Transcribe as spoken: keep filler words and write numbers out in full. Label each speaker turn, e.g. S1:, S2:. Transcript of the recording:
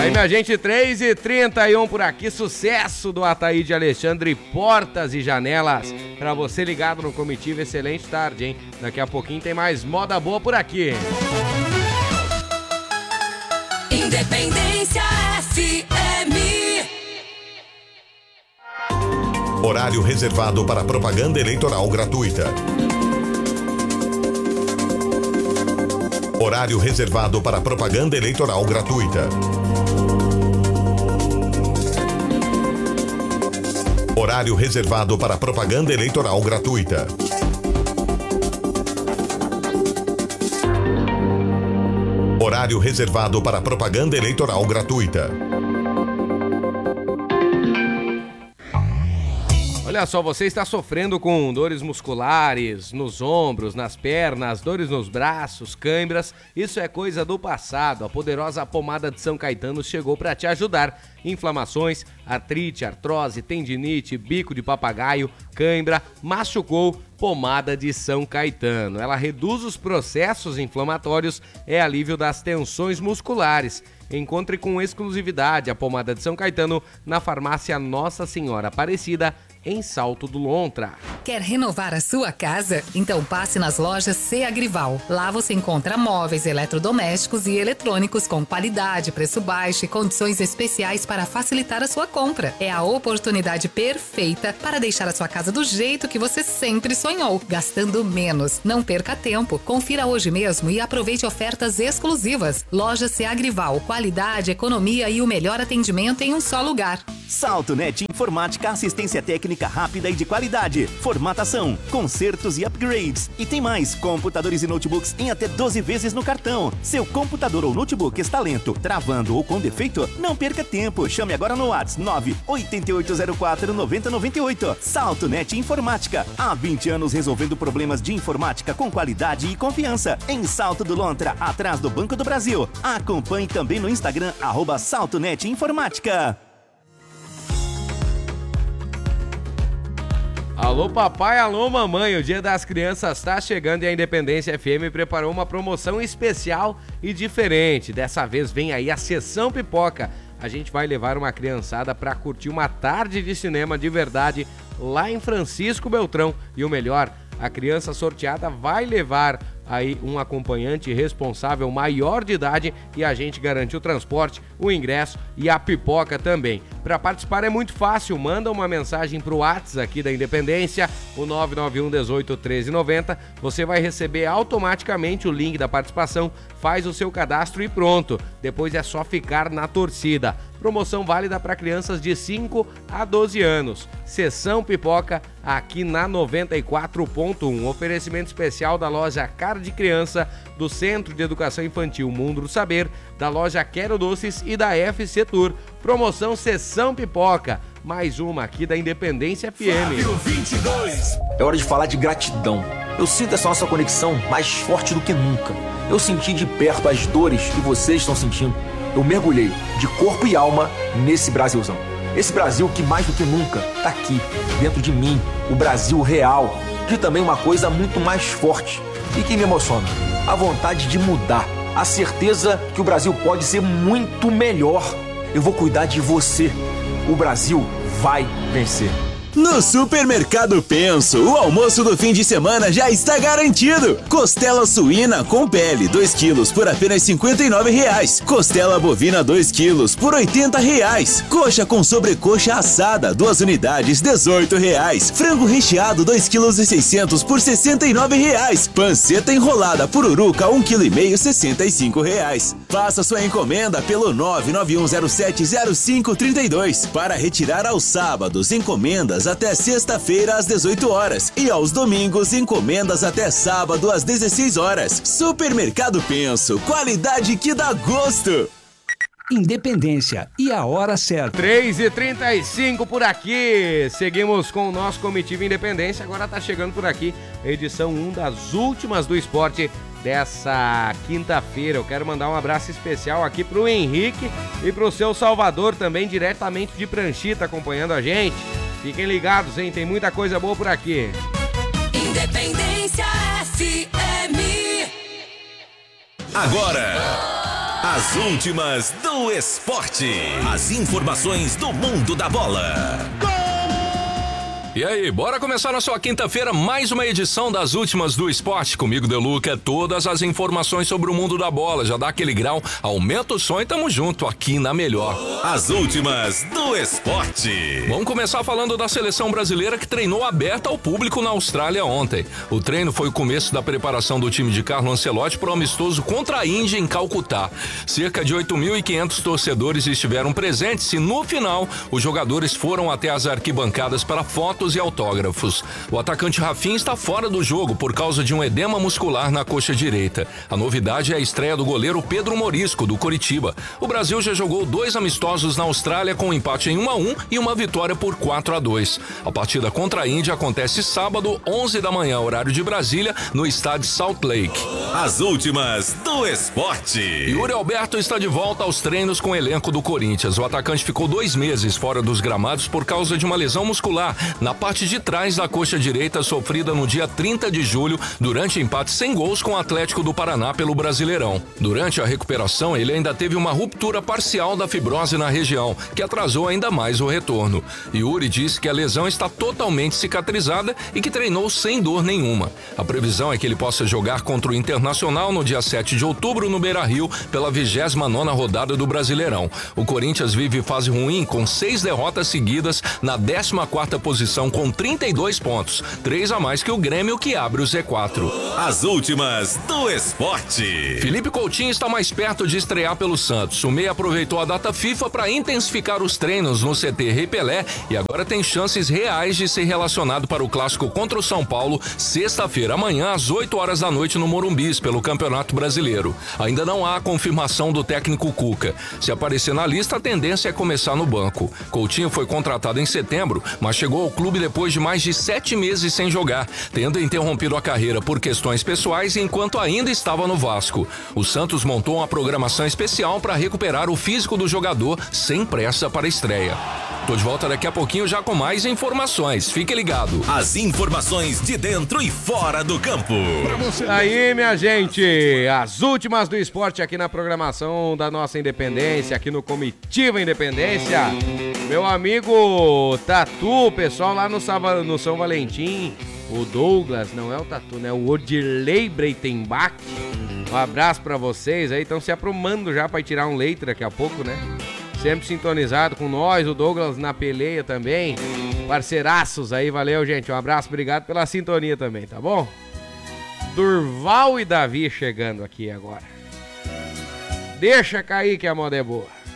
S1: Aí, minha gente, três e trinta e um por aqui, sucesso do Ataíde Alexandre, portas e janelas. Pra você ligado no Comitiva, excelente tarde, hein? Daqui a pouquinho tem mais moda boa por aqui.
S2: Independência F M.
S3: Horário reservado para propaganda eleitoral gratuita. Horário reservado para propaganda eleitoral gratuita. Horário reservado para propaganda eleitoral gratuita. Horário reservado para propaganda eleitoral gratuita.
S1: Olha só, você está sofrendo com dores musculares nos ombros, nas pernas, dores nos braços, câimbras. Isso é coisa do passado. A poderosa pomada de São Caetano chegou para te ajudar. Inflamações, artrite, artrose, tendinite, bico de papagaio, câimbra, machucou, pomada de São Caetano. Ela reduz os processos inflamatórios, é alívio das tensões musculares. Encontre com exclusividade a pomada de São Caetano na farmácia Nossa Senhora Aparecida, em Salto do Lontra.
S4: Quer renovar a sua casa? Então passe nas lojas C Agrival. Lá você encontra móveis, eletrodomésticos e eletrônicos com qualidade, preço baixo e condições especiais para facilitar a sua compra. É a oportunidade perfeita para deixar a sua casa do jeito que você sempre sonhou, gastando menos. Não perca tempo. Confira hoje mesmo e aproveite ofertas exclusivas. Loja C Agrival. Qualidade, economia e o melhor atendimento em um só lugar.
S5: SaltoNet Informática, assistência técnica rápida e de qualidade, formatação, consertos e upgrades. E tem mais, computadores e notebooks em até doze vezes no cartão. Seu computador ou notebook está lento, travando ou com defeito? Não perca tempo, chame agora no WhatsApp nove oito oito zero quatro nove zero nove oito. SaltoNet Informática, há vinte anos resolvendo problemas de informática com qualidade e confiança. Em Salto do Lontra, atrás do Banco do Brasil. Acompanhe também no Instagram, arroba SaltoNet Informática.
S1: Alô papai, alô mamãe, o Dia das Crianças está chegando e a Independência F M preparou uma promoção especial e diferente. Dessa vez vem aí a Sessão Pipoca. A gente vai levar uma criançada para curtir uma tarde de cinema de verdade lá em Francisco Beltrão. E o melhor, a criança sorteada vai levar aí um acompanhante responsável maior de idade e a gente garante o transporte, o ingresso e a pipoca também. Para participar é muito fácil, manda uma mensagem pro WhatsApp aqui da Independência, o nove nove um um oito um três nove zero. Você vai receber automaticamente o link da participação, faz o seu cadastro e pronto. Depois é só ficar na torcida. Promoção válida para crianças de cinco a doze anos. Sessão Pipoca aqui na noventa e quatro ponto um. Oferecimento especial da loja Cara de Criança, do Centro de Educação Infantil Mundo do Saber, da loja Quero Doces e da F C Tour. Promoção Sessão Pipoca. Mais uma aqui da Independência F M.
S6: É hora de falar de gratidão. Eu sinto essa nossa conexão mais forte do que nunca. Eu senti de perto as dores que vocês estão sentindo. Eu mergulhei de corpo e alma nesse Brasilzão. Esse Brasil que mais do que nunca tá aqui, dentro de mim, o Brasil real. De também uma coisa muito mais forte e que me emociona, a vontade de mudar, a certeza que o Brasil pode ser muito melhor. Eu vou cuidar de você. O Brasil vai vencer.
S7: No Supermercado Penso, o almoço do fim de semana já está garantido. Costela suína com pele, dois quilos por apenas cinquenta e nove reais. Costela bovina, dois quilos por oitenta reais. Coxa com sobrecoxa assada, duas unidades, dezoito reais. Frango recheado, dois quilos e seiscentos por sessenta e nove reais. Panceta enrolada pururuca, um quilo e meio, sessenta e cinco reais. Faça sua encomenda pelo nove nove um zero sete zero cinco três dois. Para retirar aos sábados, encomendas até sexta-feira às dezoito horas e aos domingos encomendas até sábado às dezesseis horas. Supermercado Penso, qualidade que dá gosto.
S8: Independência e a hora certa.
S1: três e trinta e cinco por aqui. Seguimos com o nosso Comitiva Independência. Agora tá chegando por aqui a edição um das últimas do esporte dessa quinta-feira. Eu quero mandar um abraço especial aqui pro Henrique e pro seu Salvador também, diretamente de Pranchita, acompanhando a gente. Fiquem ligados, hein? Tem muita coisa boa por aqui.
S2: Independência F M.
S3: Agora, As últimas do esporte. As informações do mundo da bola.
S9: E aí, bora começar na sua quinta-feira, mais uma edição das últimas do esporte. Comigo, Deluca, todas as informações sobre o mundo da bola. Já dá aquele grau, aumenta o som e tamo junto aqui na melhor.
S3: As últimas do esporte.
S9: Vamos começar falando da seleção brasileira que treinou aberta ao público na Austrália ontem. O treino foi o começo da preparação do time de Carlo Ancelotti para o amistoso contra a Índia em Calcutá. Cerca de oito mil e quinhentos torcedores estiveram presentes e no final os jogadores foram até as arquibancadas para fotos e autógrafos. O atacante Rafinha está fora do jogo por causa de um edema muscular na coxa direita. A novidade é a estreia do goleiro Pedro Morisco, do Coritiba. O Brasil já jogou dois amistosos na Austrália com um empate em um a um e uma vitória por quatro a dois. A partida contra a Índia acontece sábado, onze da manhã, horário de Brasília, no estádio Salt Lake.
S3: As últimas do esporte.
S9: Yuri Alberto está de volta aos treinos com o elenco do Corinthians. O atacante ficou dois meses fora dos gramados por causa de uma lesão muscular na parte de trás da coxa direita sofrida no dia trinta de julho durante empate sem gols com o Atlético do Paraná pelo Brasileirão. Durante a recuperação, ele ainda teve uma ruptura parcial da fibrose na região, que atrasou ainda mais o retorno. Yuri disse que a lesão está totalmente cicatrizada e que treinou sem dor nenhuma. A previsão é que ele possa jogar contra o Internacional no dia sete de outubro no Beira-Rio pela vigésima nona rodada do Brasileirão. O Corinthians vive fase ruim com seis derrotas seguidas na décima quarta posição com trinta e dois pontos, três a mais que o Grêmio, que abre o Z quatro.
S3: As últimas do esporte.
S9: Felipe Coutinho está mais perto de estrear pelo Santos. O meia aproveitou a data FIFA para intensificar os treinos no C T Rei Pelé e agora tem chances reais de ser relacionado para o clássico contra o São Paulo, sexta-feira, amanhã, às oito horas da noite no Morumbis, pelo Campeonato Brasileiro. Ainda não há confirmação do técnico Cuca. Se aparecer na lista, a tendência é começar no banco. Coutinho foi contratado em setembro, mas chegou ao clube depois de mais de sete meses sem jogar, tendo interrompido a carreira por questões pessoais enquanto ainda estava no Vasco. O Santos montou uma programação especial para recuperar o físico do jogador sem pressa para a estreia. Tô de volta daqui a pouquinho já com mais informações. Fique ligado.
S3: As informações de dentro e fora do campo.
S1: Aí, minha gente, as últimas do esporte aqui na programação da nossa Independência, aqui no Comitiva Independência. Meu amigo Tatu, pessoal lá no, Sava, no São Valentim, o Douglas, não é o Tatu, né? O Odirley Breitenbach. Um abraço pra vocês aí, estão se aprumando já pra tirar um leite daqui a pouco, né? Sempre sintonizado com nós, o Douglas na peleia também. Parceiraços aí, valeu, gente. Um abraço, obrigado pela sintonia também, tá bom? Durval e Davi chegando aqui agora. Deixa cair que a moda é boa.